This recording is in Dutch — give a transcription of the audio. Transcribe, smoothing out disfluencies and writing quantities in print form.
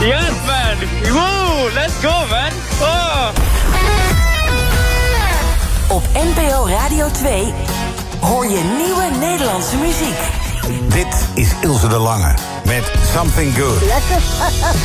Yes, man. Woo, let's go, man. Oh. Op NPO Radio 2 hoor je nieuwe Nederlandse muziek. Dit is Ilse de Lange met Something Good. Lekker.